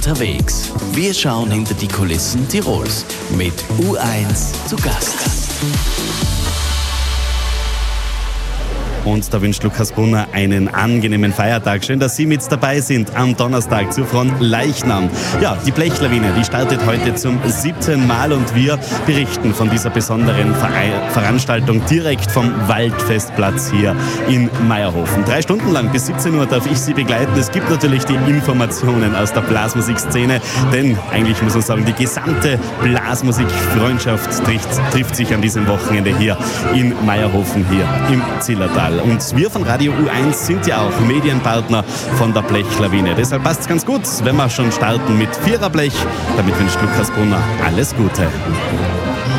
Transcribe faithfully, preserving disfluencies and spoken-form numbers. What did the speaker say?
unterwegs. Wir schauen hinter die Kulissen Tirols mit U eins zu Gast. Und da wünscht Lukas Brunner einen angenehmen Feiertag. Schön, dass Sie mit dabei sind am Donnerstag zu Fronleichnam. Ja, die Blechlawine, die startet heute zum siebten Mal und wir berichten von dieser besonderen Ver- Veranstaltung direkt vom Waldfestplatz hier in Meierhofen. Drei Stunden lang bis siebzehn Uhr darf ich Sie begleiten. Es gibt natürlich die Informationen aus der Blasmusikszene, denn eigentlich muss man sagen, die gesamte Blasmusikfreundschaft trifft, trifft sich an diesem Wochenende hier in Meierhofen, hier im Zillertal. Und wir von Radio U eins sind ja auch Medienpartner von der Blechlawine. Deshalb passt es ganz gut, wenn wir schon starten mit Viererblech. Damit wünscht Lukas Brunner alles Gute.